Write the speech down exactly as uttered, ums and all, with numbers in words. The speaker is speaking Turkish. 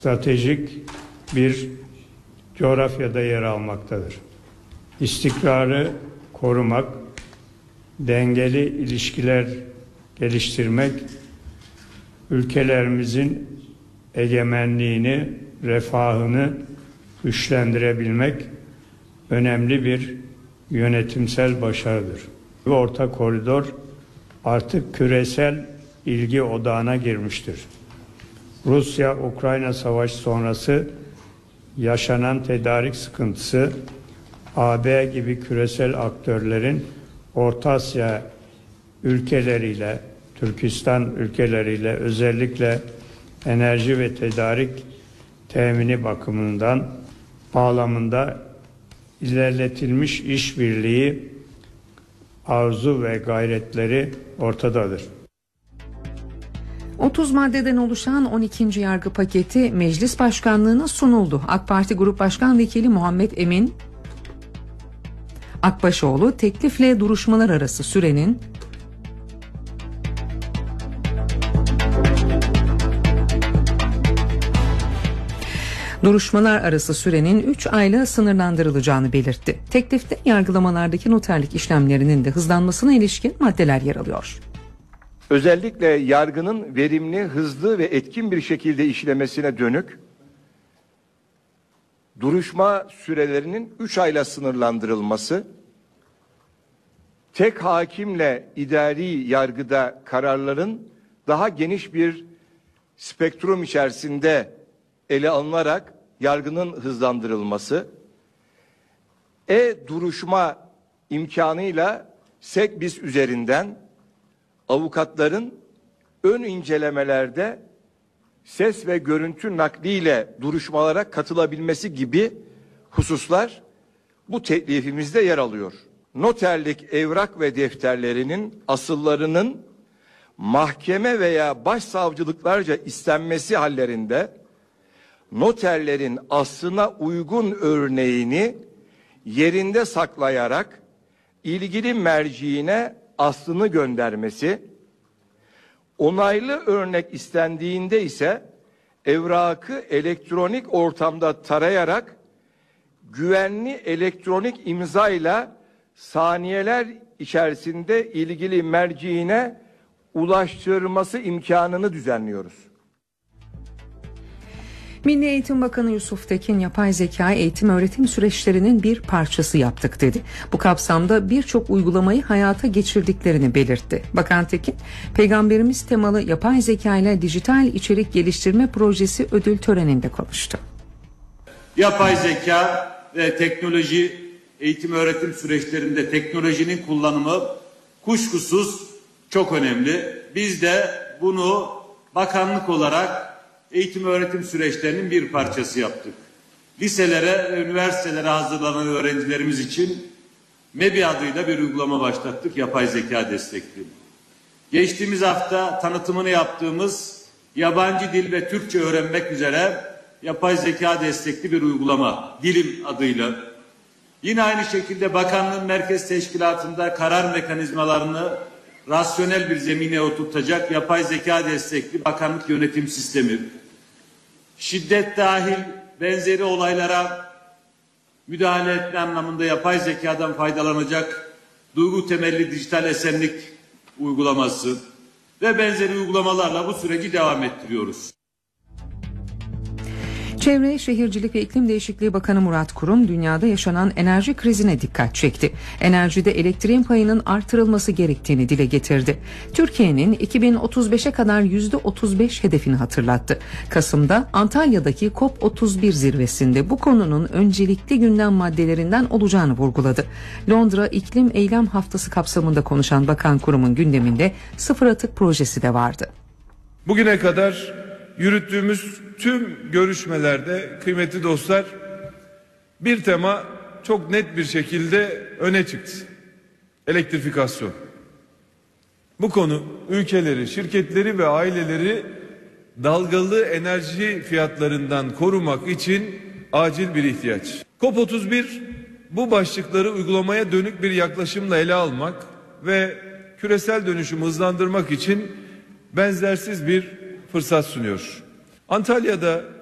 Stratejik bir coğrafyada yer almaktadır. İstikrarı korumak, dengeli ilişkiler geliştirmek, ülkelerimizin egemenliğini, refahını güçlendirebilmek önemli bir yönetimsel başarıdır. Orta koridor artık küresel ilgi odağına girmiştir. Rusya-Ukrayna savaşı sonrası yaşanan tedarik sıkıntısı, A B gibi küresel aktörlerin Orta Asya ülkeleriyle, Türkistan ülkeleriyle özellikle enerji ve tedarik temini bakımından bağlamında ilerletilmiş işbirliği arzu ve gayretleri ortadadır. otuz maddeden oluşan on ikinci yargı paketi Meclis Başkanlığı'na sunuldu. AK Parti Grup Başkan Vekili Muhammed Emin Akbaşoğlu teklifle duruşmalar arası sürenin Duruşmalar arası sürenin üç ayla sınırlandırılacağını belirtti. Teklifte yargılamalardaki noterlik işlemlerinin de hızlanmasına ilişkin maddeler yer alıyor. Özellikle yargının verimli, hızlı ve etkin bir şekilde işlemesine dönük duruşma sürelerinin üç ayla sınırlandırılması, tek hakimle idari yargıda kararların daha geniş bir spektrum içerisinde ele alınarak yargının hızlandırılması, e-duruşma imkanıyla SEKBİS üzerinden avukatların ön incelemelerde ses ve görüntü nakliyle duruşmalara katılabilmesi gibi hususlar bu teklifimizde yer alıyor. Noterlik evrak ve defterlerinin asıllarının mahkeme veya başsavcılıklarca istenmesi hallerinde noterlerin aslına uygun örneğini yerinde saklayarak ilgili merciine aslını göndermesi, onaylı örnek istendiğinde ise evrakı elektronik ortamda tarayarak güvenli elektronik imzayla saniyeler içerisinde ilgili merciine ulaştırması imkanını düzenliyoruz. Milli Eğitim Bakanı Yusuf Tekin yapay zeka eğitim öğretim süreçlerinin bir parçası yaptık dedi. Bu kapsamda birçok uygulamayı hayata geçirdiklerini belirtti. Bakan Tekin, Peygamberimiz temalı yapay zeka ile dijital içerik geliştirme projesi ödül töreninde konuştu. Yapay zeka ve teknoloji eğitim öğretim süreçlerinde teknolojinin kullanımı kuşkusuz çok önemli. Biz de bunu bakanlık olarak eğitim öğretim süreçlerinin bir parçası yaptık. Liselere ve üniversitelere hazırlanan öğrencilerimiz için MEBİ adıyla bir uygulama başlattık, yapay zeka destekli. Geçtiğimiz hafta tanıtımını yaptığımız yabancı dil ve Türkçe öğrenmek üzere yapay zeka destekli bir uygulama, Dilim adıyla. Yine aynı şekilde bakanlığın merkez teşkilatında karar mekanizmalarını rasyonel bir zemine oturtacak yapay zeka destekli bakanlık yönetim sistemi, şiddet dahil benzeri olaylara müdahale etme anlamında yapay zekadan faydalanacak duygu temelli dijital esenlik uygulaması ve benzeri uygulamalarla bu süreci devam ettiriyoruz. Çevre, Şehircilik ve İklim Değişikliği Bakanı Murat Kurum dünyada yaşanan enerji krizine dikkat çekti. Enerjide elektriğin payının artırılması gerektiğini dile getirdi. Türkiye'nin iki bin otuz beşe kadar yüzde otuz beş hedefini hatırlattı. Kasım'da Antalya'daki COP otuz bir zirvesinde bu konunun öncelikli gündem maddelerinden olacağını vurguladı. Londra İklim Eylem Haftası kapsamında konuşan Bakan Kurum'un gündeminde sıfır atık projesi de vardı. Bugüne kadar yürüttüğümüz tüm görüşmelerde kıymetli dostlar bir tema çok net bir şekilde öne çıktı. Elektrifikasyon. Bu konu ülkeleri, şirketleri ve aileleri dalgalı enerji fiyatlarından korumak için acil bir ihtiyaç. COP otuz bir bu başlıkları uygulamaya dönük bir yaklaşımla ele almak ve küresel dönüşümü hızlandırmak için benzersiz bir fırsat sunuyor. Antalya'da